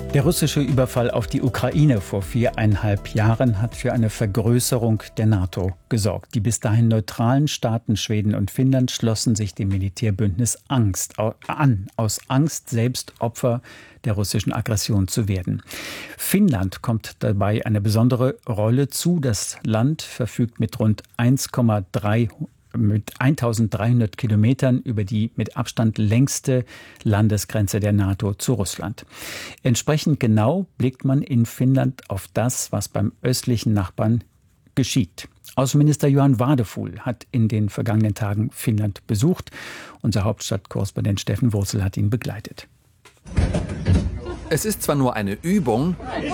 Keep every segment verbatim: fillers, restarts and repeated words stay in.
Der russische Überfall auf die Ukraine vor viereinhalb Jahren hat für eine Vergrößerung der NATO gesorgt. Die bis dahin neutralen Staaten Schweden und Finnland schlossen sich dem Militärbündnis Angst an, aus Angst, selbst Opfer der russischen Aggression zu werden. Finnland kommt dabei eine besondere Rolle zu. Das Land verfügt mit rund eins Komma drei mit eintausenddreihundert Kilometern über die mit Abstand längste Landesgrenze der NATO zu Russland. Entsprechend genau blickt man in Finnland auf das, was beim östlichen Nachbarn geschieht. Außenminister Johan Wadefuhl hat in den vergangenen Tagen Finnland besucht. Unser Hauptstadtkorrespondent Steffen Wurzel hat ihn begleitet. Es ist zwar nur eine Übung,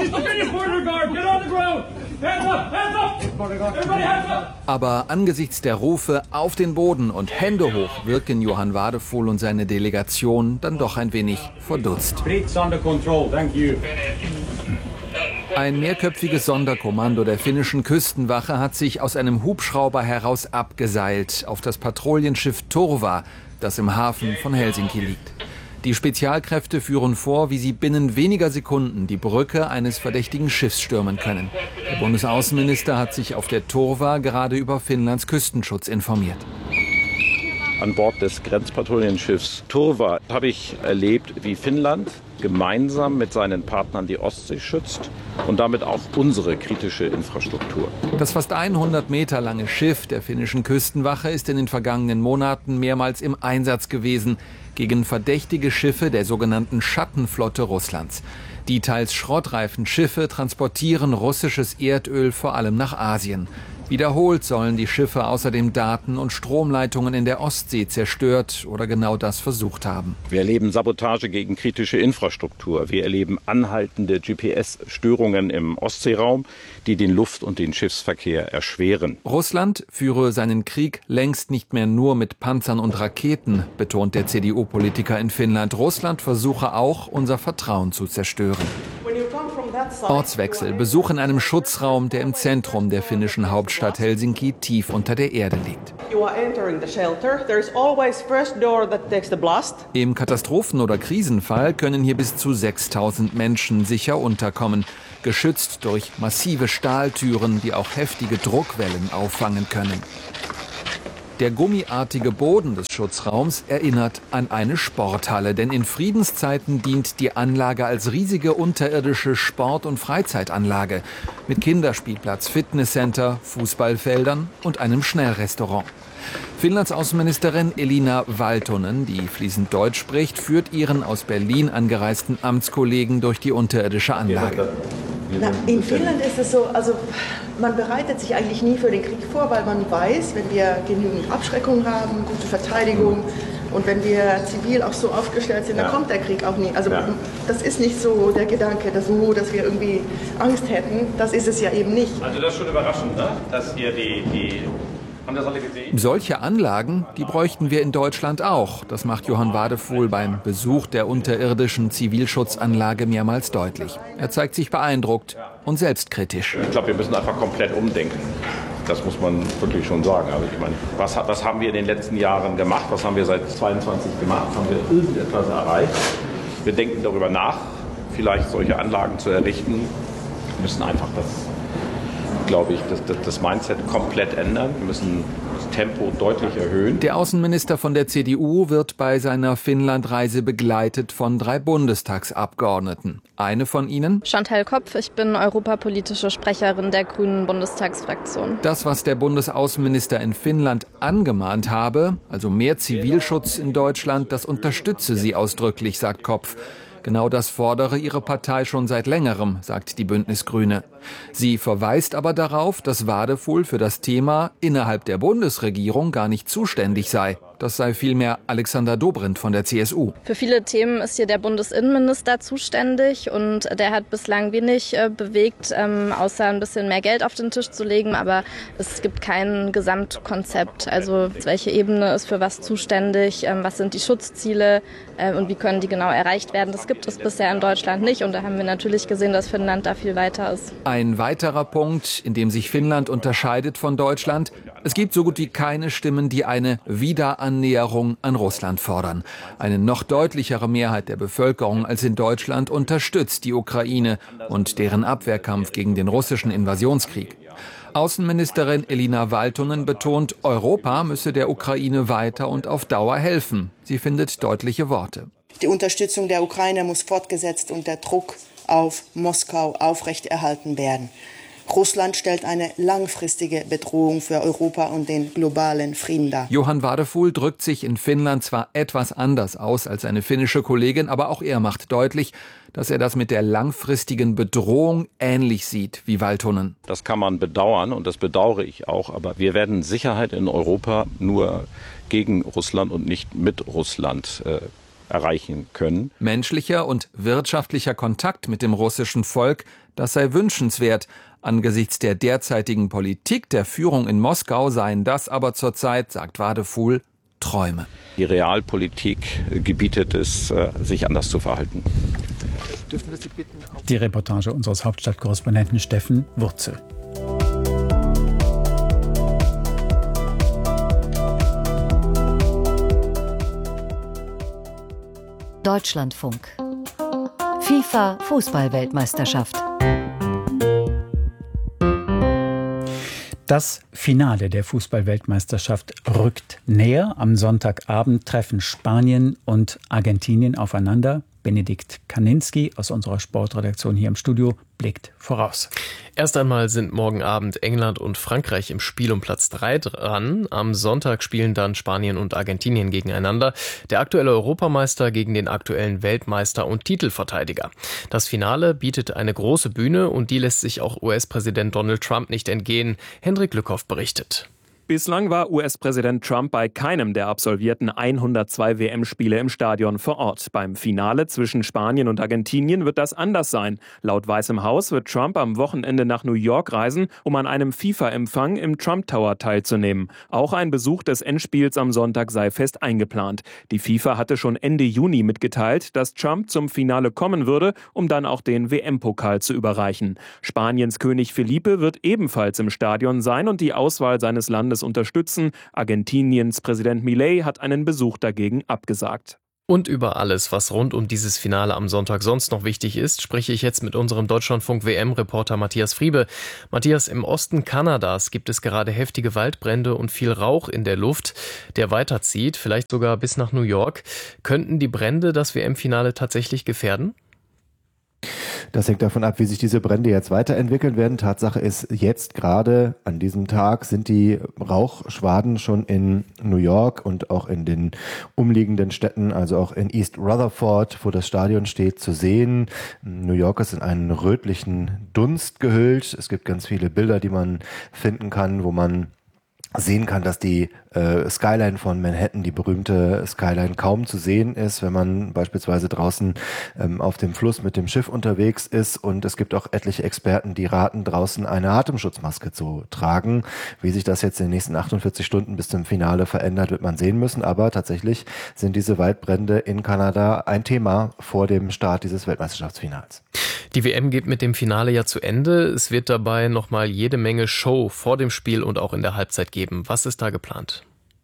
aber angesichts der Rufe auf den Boden und Hände hoch wirken Johan Wadefuhl und seine Delegation dann doch ein wenig verdutzt. Ein mehrköpfiges Sonderkommando der finnischen Küstenwache hat sich aus einem Hubschrauber heraus abgeseilt auf das Patrouillenschiff Turva, das im Hafen von Helsinki liegt. Die Spezialkräfte führen vor, wie sie binnen weniger Sekunden die Brücke eines verdächtigen Schiffs stürmen können. Der Bundesaußenminister hat sich auf der Turva gerade über Finnlands Küstenschutz informiert. An Bord des Grenzpatrouillenschiffs Turva habe ich erlebt, wie Finnland gemeinsam mit seinen Partnern die Ostsee schützt und damit auch unsere kritische Infrastruktur. Das fast hundert Meter lange Schiff der finnischen Küstenwache ist in den vergangenen Monaten mehrmals im Einsatz gewesen gegen verdächtige Schiffe der sogenannten Schattenflotte Russlands. Die teils schrottreifen Schiffe transportieren russisches Erdöl vor allem nach Asien. Wiederholt sollen die Schiffe außerdem Daten- und Stromleitungen in der Ostsee zerstört oder genau das versucht haben. Wir erleben Sabotage gegen kritische Infrastruktur. Wir erleben anhaltende G P S-Störungen im Ostseeraum, die den Luft- und den Schiffsverkehr erschweren. Russland führe seinen Krieg längst nicht mehr nur mit Panzern und Raketen, betont der C D U-Politiker in Finnland. Russland versuche auch, unser Vertrauen zu zerstören. Ortswechsel, Besuch in einem Schutzraum, der im Zentrum der finnischen Hauptstadt Helsinki tief unter der Erde liegt. Im Katastrophen- oder Krisenfall können hier bis zu sechstausend Menschen sicher unterkommen, geschützt durch massive Stahltüren, die auch heftige Druckwellen auffangen können. Der gummiartige Boden des Schutzraums erinnert an eine Sporthalle, denn in Friedenszeiten dient die Anlage als riesige unterirdische Sport- und Freizeitanlage mit Kinderspielplatz, Fitnesscenter, Fußballfeldern und einem Schnellrestaurant. Finnlands Außenministerin Elina Valtonen, die fließend Deutsch spricht, führt ihren aus Berlin angereisten Amtskollegen durch die unterirdische Anlage. Na, in Finnland ist es so, also man bereitet sich eigentlich nie für den Krieg vor, weil man weiß, wenn wir genügend Abschreckung haben, gute Verteidigung und wenn wir zivil auch so aufgestellt sind, dann ja. kommt der Krieg auch nie. Also ja. das ist nicht so der Gedanke, dass, so, dass wir irgendwie Angst hätten. Das ist es ja eben nicht. Also das ist schon überraschend, ne? Dass ihr die... die Solche Anlagen, die bräuchten wir in Deutschland auch. Das macht Johan Wadefuhl beim Besuch der unterirdischen Zivilschutzanlage mehrmals deutlich. Er zeigt sich beeindruckt und selbstkritisch. Ich glaube, wir müssen einfach komplett umdenken. Das muss man wirklich schon sagen. Also ich meine, was, was haben wir in den letzten Jahren gemacht? Was haben wir seit zweiundzwanzig gemacht? Haben wir irgendetwas erreicht? Wir denken darüber nach, vielleicht solche Anlagen zu errichten. Wir müssen einfach das... glaube ich, das, das, das Mindset komplett ändern. Wir müssen das Tempo deutlich erhöhen. Der Außenminister von der C D U wird bei seiner Finnlandreise begleitet von drei Bundestagsabgeordneten. Eine von ihnen? Chantal Kopf, ich bin europapolitische Sprecherin der Grünen Bundestagsfraktion. Das, was der Bundesaußenminister in Finnland angemahnt habe, also mehr Zivilschutz in Deutschland, das unterstütze sie ausdrücklich, sagt Kopf. Genau das fordere ihre Partei schon seit längerem, sagt die Bündnisgrüne. Sie verweist aber darauf, dass Wadefuhl für das Thema innerhalb der Bundesregierung gar nicht zuständig sei. Das sei vielmehr Alexander Dobrindt von der C S U. Für viele Themen ist hier der Bundesinnenminister zuständig und der hat bislang wenig äh, bewegt, ähm, außer ein bisschen mehr Geld auf den Tisch zu legen. Aber es gibt kein Gesamtkonzept. Also welche Ebene ist für was zuständig, ähm, was sind die Schutzziele äh, und wie können die genau erreicht werden. Das gibt es bisher in Deutschland nicht und da haben wir natürlich gesehen, dass Finnland da viel weiter ist. Ein weiterer Punkt, in dem sich Finnland unterscheidet von Deutschland: Es gibt so gut wie keine Stimmen, die eine Wiederannäherung an Russland fordern. Eine noch deutlichere Mehrheit der Bevölkerung als in Deutschland unterstützt die Ukraine und deren Abwehrkampf gegen den russischen Invasionskrieg. Außenministerin Elina Valtonen betont, Europa müsse der Ukraine weiter und auf Dauer helfen. Sie findet deutliche Worte. Die Unterstützung der Ukraine muss fortgesetzt und der Druck auf Moskau aufrechterhalten werden. Russland stellt eine langfristige Bedrohung für Europa und den globalen Frieden dar. Johan Wadefuhl drückt sich in Finnland zwar etwas anders aus als seine finnische Kollegin, aber auch er macht deutlich, dass er das mit der langfristigen Bedrohung ähnlich sieht wie Valtonen. Das kann man bedauern und das bedauere ich auch, aber wir werden Sicherheit in Europa nur gegen Russland und nicht mit Russland äh, erreichen können. Menschlicher und wirtschaftlicher Kontakt mit dem russischen Volk, das sei wünschenswert. Angesichts der derzeitigen Politik der Führung in Moskau seien das aber zurzeit, sagt Wadefuhl, Träume. Die Realpolitik gebietet es, sich anders zu verhalten. Die Reportage unseres Hauptstadtkorrespondenten Steffen Wurzel. Deutschlandfunk. FIFA Fußball-Weltmeisterschaft. Das Finale der Fußball-Weltmeisterschaft rückt näher. Am Sonntagabend treffen Spanien und Argentinien aufeinander. Benedikt Kaninski aus unserer Sportredaktion hier im Studio blickt voraus. Erst einmal sind morgen Abend England und Frankreich im Spiel um Platz drei dran. Am Sonntag spielen dann Spanien und Argentinien gegeneinander. Der aktuelle Europameister gegen den aktuellen Weltmeister und Titelverteidiger. Das Finale bietet eine große Bühne und die lässt sich auch U S-Präsident Donald Trump nicht entgehen. Hendrik Lückhoff berichtet. Bislang war U S-Präsident Trump bei keinem der absolvierten hundertzwei W M-Spiele im Stadion vor Ort. Beim Finale zwischen Spanien und Argentinien wird das anders sein. Laut Weißem Haus wird Trump am Wochenende nach New York reisen, um an einem FIFA-Empfang im Trump Tower teilzunehmen. Auch ein Besuch des Endspiels am Sonntag sei fest eingeplant. Die FIFA hatte schon Ende Juni mitgeteilt, dass Trump zum Finale kommen würde, um dann auch den W M-Pokal zu überreichen. Spaniens König Felipe wird ebenfalls im Stadion sein und die Auswahl seines Landes unterstützen. Argentiniens Präsident Milei hat einen Besuch dagegen abgesagt. Und über alles, was rund um dieses Finale am Sonntag sonst noch wichtig ist, spreche ich jetzt mit unserem Deutschlandfunk-W M-Reporter Matthias Friebe. Matthias, im Osten Kanadas gibt es gerade heftige Waldbrände und viel Rauch in der Luft, der weiterzieht, vielleicht sogar bis nach New York. Könnten die Brände das W M-Finale tatsächlich gefährden? Das hängt davon ab, wie sich diese Brände jetzt weiterentwickeln werden. Tatsache ist, jetzt gerade an diesem Tag sind die Rauchschwaden schon in New York und auch in den umliegenden Städten, also auch in East Rutherford, wo das Stadion steht, zu sehen. New York ist in einen rötlichen Dunst gehüllt. Es gibt ganz viele Bilder, die man finden kann, wo man sehen kann, dass die äh, Skyline von Manhattan, die berühmte Skyline, kaum zu sehen ist, wenn man beispielsweise draußen ähm, auf dem Fluss mit dem Schiff unterwegs ist. Und es gibt auch etliche Experten, die raten, draußen eine Atemschutzmaske zu tragen. Wie sich das jetzt in den nächsten achtundvierzig Stunden bis zum Finale verändert, wird man sehen müssen. Aber tatsächlich sind diese Waldbrände in Kanada ein Thema vor dem Start dieses Weltmeisterschaftsfinals. Die W M geht mit dem Finale ja zu Ende. Es wird dabei nochmal jede Menge Show vor dem Spiel und auch in der Halbzeit geben. Was ist da geplant?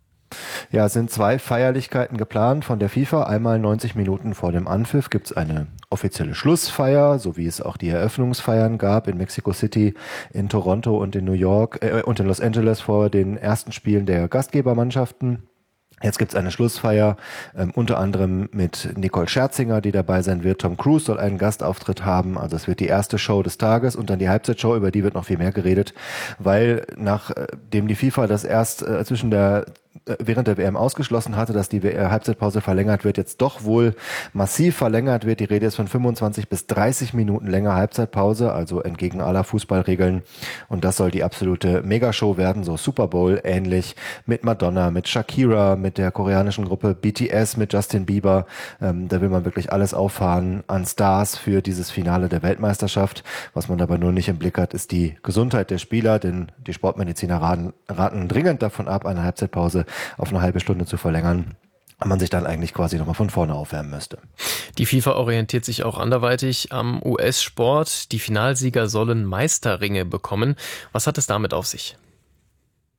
Ja, es sind zwei Feierlichkeiten geplant von der FIFA. Einmal neunzig Minuten vor dem Anpfiff gibt es eine offizielle Schlussfeier, so wie es auch die Eröffnungsfeiern gab in Mexico City, in Toronto und in New York äh, und in Los Angeles vor den ersten Spielen der Gastgebermannschaften. Jetzt gibt's eine Schlussfeier, ähm, unter anderem mit Nicole Scherzinger, die dabei sein wird. Tom Cruise soll einen Gastauftritt haben. Also es wird die erste Show des Tages und dann die Halbzeitshow, über die wird noch viel mehr geredet, weil nachdem die FIFA das erst äh, zwischen der während der W M ausgeschlossen hatte, dass die Halbzeitpause verlängert wird, jetzt doch wohl massiv verlängert wird. Die Rede ist von fünfundzwanzig bis dreißig Minuten länger Halbzeitpause, also entgegen aller Fußballregeln. Und das soll die absolute Megashow werden, so Super Bowl ähnlich, mit Madonna, mit Shakira, mit der koreanischen Gruppe B T S, mit Justin Bieber. Ähm, da will man wirklich alles auffahren an Stars für dieses Finale der Weltmeisterschaft. Was man aber nur nicht im Blick hat, ist die Gesundheit der Spieler, denn die Sportmediziner raten, raten dringend davon ab, eine Halbzeitpause auf eine halbe Stunde zu verlängern, wenn man sich dann eigentlich quasi nochmal von vorne aufwärmen müsste. Die FIFA orientiert sich auch anderweitig am U S-Sport. Die Finalsieger sollen Meisterringe bekommen. Was hat es damit auf sich?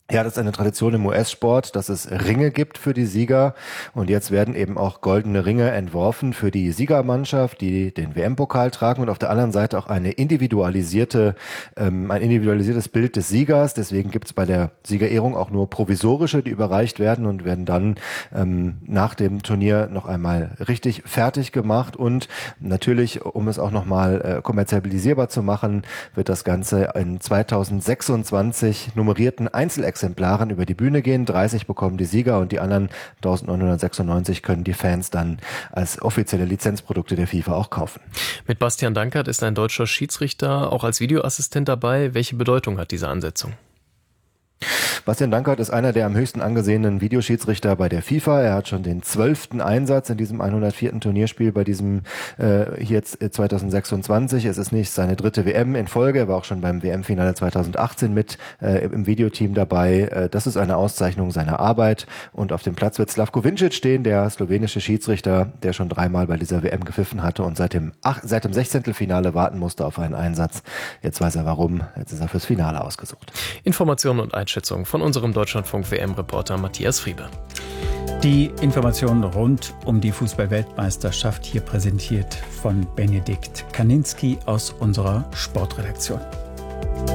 Ja, das ist eine Tradition im U S-Sport, dass es Ringe gibt für die Sieger. Und jetzt werden eben auch goldene Ringe entworfen für die Siegermannschaft, die den W M-Pokal tragen. Und auf der anderen Seite auch eine individualisierte, ähm, ein individualisiertes Bild des Siegers. Deswegen gibt es bei der Siegerehrung auch nur provisorische, die überreicht werden und werden dann ähm, nach dem Turnier noch einmal richtig fertig gemacht. Und natürlich, um es auch nochmal äh, kommerzialisierbar zu machen, wird das Ganze in zweitausendsechsundzwanzig nummerierten Einzelexemplaren Exemplaren über die Bühne gehen. dreißig bekommen die Sieger und die anderen eintausendneunhundertsechsundneunzig können die Fans dann als offizielle Lizenzprodukte der FIFA auch kaufen. Mit Bastian Dankert ist ein deutscher Schiedsrichter auch als Videoassistent dabei. Welche Bedeutung hat diese Ansetzung? Bastian Dankert ist einer der am höchsten angesehenen Videoschiedsrichter bei der FIFA. Er hat schon den zwölften Einsatz in diesem hundertvierten Turnierspiel bei diesem äh, hier zweitausendsechsundzwanzig. Es ist nicht seine dritte W M in Folge. Er war auch schon beim W M-Finale zweitausendachtzehn mit äh, im Videoteam dabei. Äh, das ist eine Auszeichnung seiner Arbeit. Und auf dem Platz wird Slavko Vincic stehen, der slowenische Schiedsrichter, der schon dreimal bei dieser W M gepfiffen hatte und seit dem, ach, seit dem Sechzehntelfinale warten musste auf einen Einsatz. Jetzt weiß er warum. Jetzt ist er fürs Finale ausgesucht. Informationen und Einschätzungen von unserem Deutschlandfunk-W M-Reporter Matthias Friebe. Die Informationen rund um die Fußball-Weltmeisterschaft hier präsentiert von Benedikt Kaninski aus unserer Sportredaktion.